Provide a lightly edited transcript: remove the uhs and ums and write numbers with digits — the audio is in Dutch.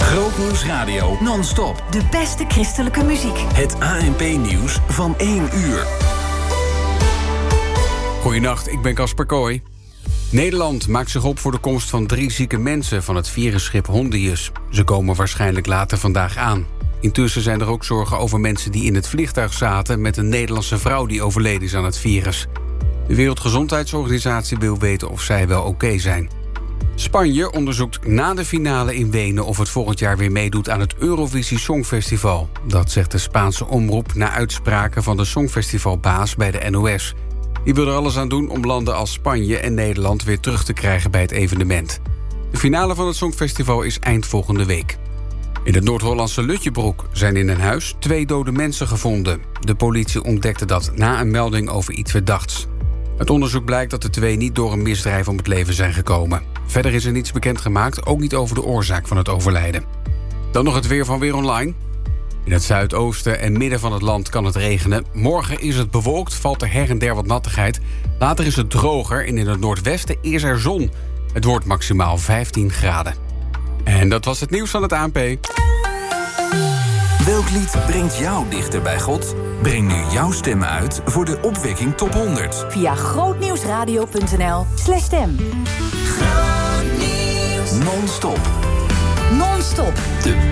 Grootnieuws Radio non-stop. De beste christelijke muziek. Het ANP-nieuws van 1 uur. Goedenacht, ik ben Casper Kooi. Nederland maakt zich op voor de komst van 3 zieke mensen van het virusschip Hondius. Ze komen waarschijnlijk later vandaag aan. Intussen zijn er ook zorgen over mensen die in het vliegtuig zaten met een Nederlandse vrouw die overleden is aan het virus. De Wereldgezondheidsorganisatie wil weten of zij wel oké zijn. Spanje onderzoekt na de finale in Wenen of het volgend jaar weer meedoet aan het Eurovisie Songfestival. Dat zegt de Spaanse omroep na uitspraken van de Songfestivalbaas bij de NOS. Die wil er alles aan doen om landen als Spanje en Nederland weer terug te krijgen bij het evenement. De finale van het Songfestival is eind volgende week. In het Noord-Hollandse Lutjebroek zijn in een huis 2 dode mensen gevonden. De politie ontdekte dat na een melding over iets verdachts. Het onderzoek blijkt dat de 2 niet door een misdrijf om het leven zijn gekomen. Verder is er niets bekendgemaakt, ook niet over de oorzaak van het overlijden. Dan nog het weer van Weer Online. In het zuidoosten en midden van het land kan het regenen. Morgen is het bewolkt, valt er her en der wat nattigheid. Later is het droger en in het noordwesten is er zon. Het wordt maximaal 15 graden. En dat was het nieuws van het ANP. Welk lied brengt jou dichter bij God? Breng nu jouw stem uit voor de Opwekking Top 100. Via grootnieuwsradio.nl/stem. Non-stop. Non-stop. De